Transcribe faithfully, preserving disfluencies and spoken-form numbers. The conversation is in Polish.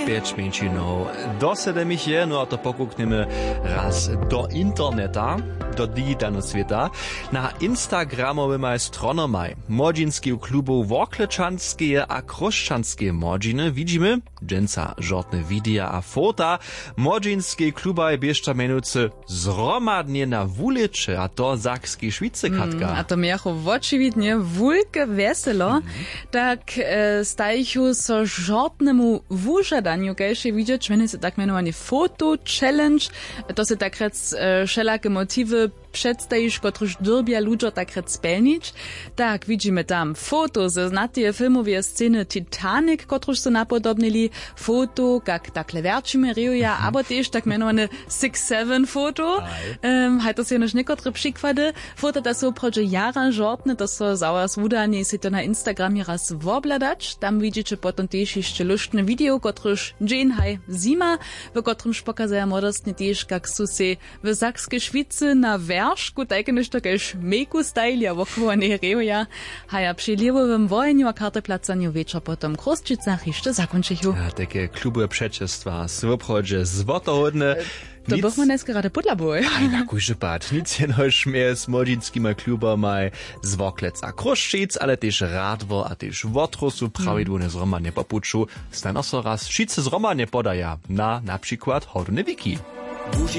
pěć menšinov. Dosedem ich je, no a to pokukneme raz do interneta, do digitálneho sveta. Na Instagramovej stronomaj młodzieńskich klubów Worklečanskie a Kroščanskie młodziny widzimy dżęca żortne wideo a fota. Młodzieńskie klubaj bieżcza menuce zromadnie na wulicze, a to Sakskiej Švice, Katka. Mm, a to miacho očividnie wulke weselo, mm -hmm. tak e, stajichu so żortnemu wużadaniu, kajże widzieć, wenn se tak mianowanie foto challenge, to se tak rec e, wszelakie motywy przedstawisz, kotruż dyrbia ludzo tak rec spełnić. Tak, widzimy tam foto ze znatej filmowej sceny Titanic, kotruż se napodobnili, foto, jak takle verčimy rejuja, abo też tak mianowane six seven foto. Um, Haj to se još nekotre přikłady. Foto da so prođe jara žortne, to so zaraz wudanie se to na Instagramie raz wobladać. Tam widzicie potom też jeszcze luštne video, kotruż dżen haj zima, w kotrymż pokazaja modestnie też, jak su se w Sakskiej Švicy na veršku, tak niż takiej meku style, wokoło nie rejuja. Haja przy liewowym wojeniu a karteplacaniu wieczor potom Kroščicach jeszcze zakończychu. Ja, takie kluby przeczestwa, swoprodzie, zwotohodne. To bych man dneska gerade pudlaboj. Aj, na kujże pat. Nic je nož mehr z młodzieńskimi klubami z Worklec a Kroščic, ale też Radwo, a też Wotrosu prawidłowne zromanie popuczu. Stano so raz wszyscy zromanie podaja na na przykład hodne wiki.